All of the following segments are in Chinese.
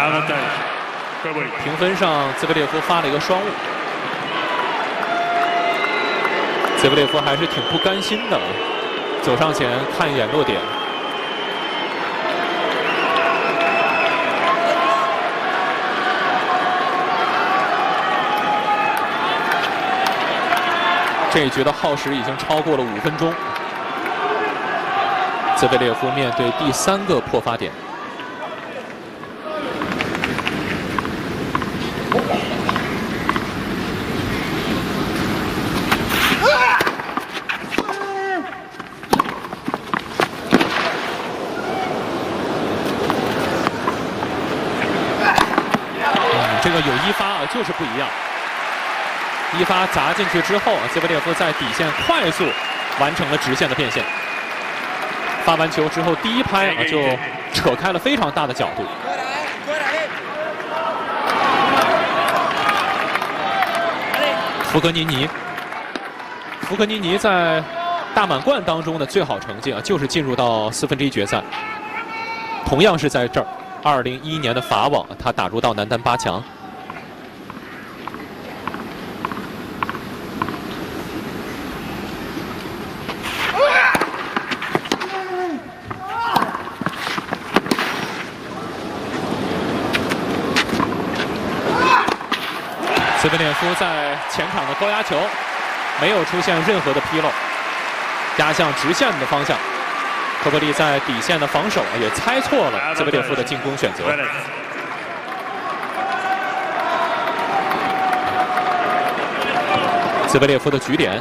评分上，兹维列夫发了一个双误。兹维列夫还是挺不甘心的，走上前看一眼落点。这一局的耗时已经超过了5分钟。兹维列夫面对第3个破发点。这个有一发啊，就是不一样。一发砸进去之后，兹维列夫在底线快速完成了直线的变现。发完球之后，第一拍啊就扯开了非常大的角度。福格尼尼在大满贯当中的最好成绩啊，就是进入到1/4决赛。同样是在这儿，2011年的法网，他打入到男单8强。兹维列夫在前场的高压球没有出现任何的纰漏，压向直线的方向。科波利在底线的防守也猜错了兹维列夫的进攻选择。兹维列夫的局点。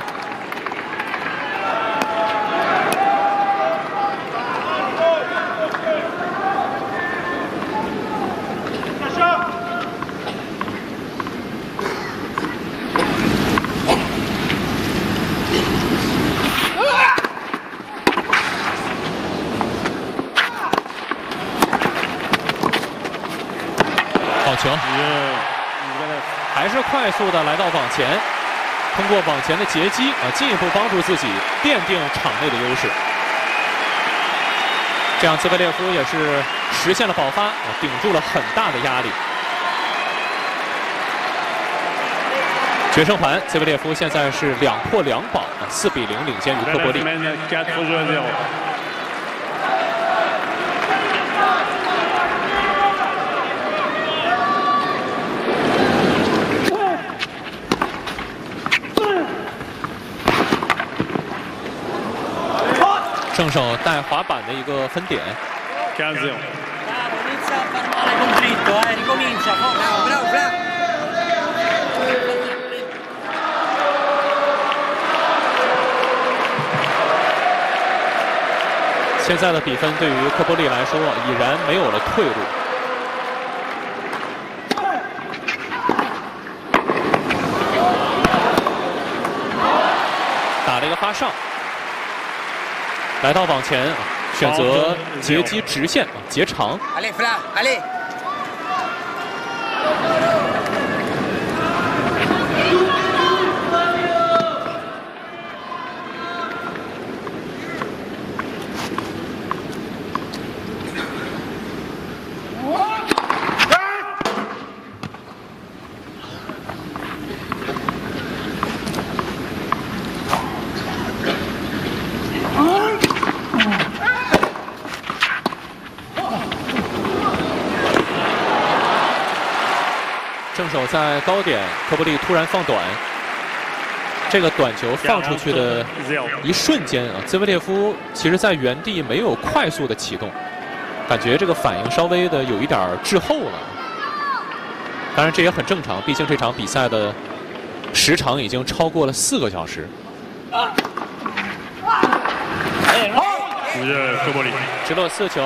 好球！还是快速的来到网前，通过网前的截击进一步帮助自己奠定场内的优势。这样兹维列夫也是实现了保发顶住了很大的压力。决胜盘，兹维列夫现在是2破2保，4比0领先于科波利。正手带滑板的一个分点。现在的比分对于科波利来说已然没有了退路。打了一个发上。来到网前，选择截击直线，截长。正手在高点，科波利突然放短，这个短球放出去的一瞬间兹维列夫其实在原地没有快速的启动，感觉这个反应稍微的有一点滞后了。当然这也很正常，毕竟这场比赛的时长已经超过了4个小时。直落4球。